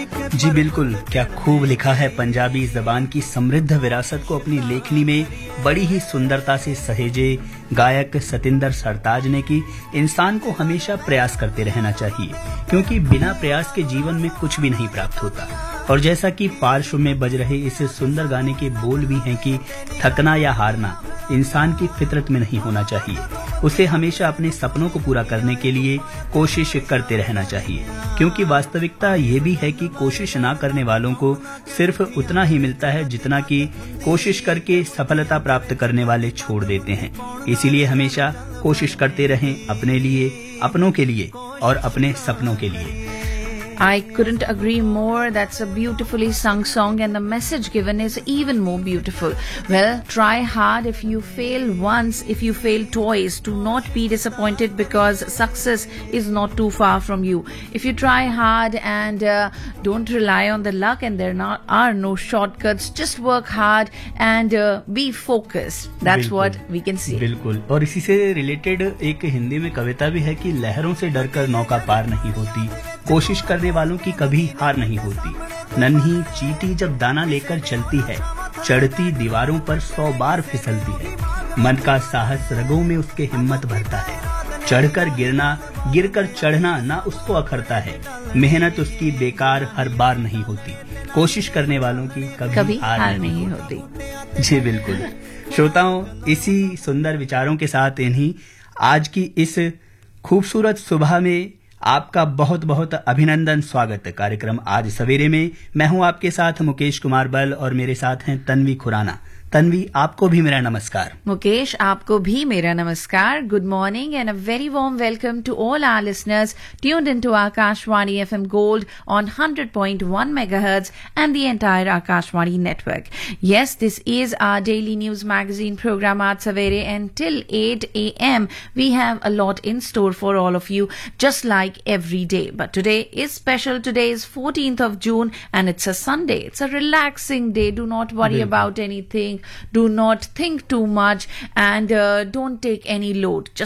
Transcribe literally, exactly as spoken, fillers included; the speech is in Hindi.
जी बिल्कुल, क्या खूब लिखा है। पंजाबी ज़बान की समृद्ध विरासत को अपनी लेखनी में बड़ी ही सुंदरता से सहेजे गायक सतिंदर सरताज ने कि इंसान को हमेशा प्रयास करते रहना चाहिए, क्योंकि बिना प्रयास के जीवन में कुछ भी नहीं प्राप्त होता। और जैसा कि पार्श्व में बज रहे इस सुंदर गाने के बोल भी हैं कि थकना या हारना इंसान की फितरत में नहीं होना चाहिए। उसे हमेशा अपने सपनों को पूरा करने के लिए कोशिश करते रहना चाहिए, क्योंकि वास्तविकता ये भी है कि कोशिश ना करने वालों को सिर्फ उतना ही मिलता है जितना कि कोशिश करके सफलता प्राप्त करने वाले छोड़ देते हैं। इसीलिए हमेशा कोशिश करते रहें अपने लिए, अपनों के लिए और अपने सपनों के लिए। I couldn't agree more. That's a beautifully sung song and the message given is even more beautiful. Well, try hard. If you fail once, if you fail twice, do not be disappointed because success is not too far from you. If you try hard and uh, don't rely on the luck and there not, are no shortcuts, just work hard and uh, be focused. That's what we can see. बिल्कुल, और इसी से रिलेटेड एक हिंदी में कविता भी है कि लहरों से डरकर नौका पार नहीं होती, कोशिश करने वालों की कभी हार नहीं होती। नन्ही चींटी जब दाना लेकर चलती है, चढ़ती दीवारों पर सौ बार फिसलती है। मन का साहस रगों में उसके हिम्मत भरता है, चढ़कर गिरना, गिरकर चढ़ना ना उसको अखरता है। मेहनत उसकी बेकार हर बार नहीं होती, कोशिश करने वालों की कभी, कभी हार, हार नहीं, नहीं होती। होती। जी बिल्कुल। श्रोताओं, इसी सुंदर विचारों के साथ इन्हीं आज की इस खूबसूरत सुबह में आपका बहुत बहुत अभिनंदन, स्वागत। कार्यक्रम आज सवेरे में मैं हूं आपके साथ मुकेश कुमार बल और मेरे साथ हैं तन्वी खुराना। तन्वी, आपको भी मेरा नमस्कार। मुकेश, आपको भी मेरा नमस्कार। Good morning and a very warm welcome to all our listeners tuned into Akashvani F M Gold on one hundred point one megahertz and the entire Akashvani network. Yes, this is our daily news magazine program Aaj Savere, and till eight a m we have a lot in store for all of you, just like every day. But today is special. Today is fourteenth of June and it's a Sunday. It's a relaxing day. Do not worry Bilkul. about anything. Do not think too much and uh, don't take any load. Just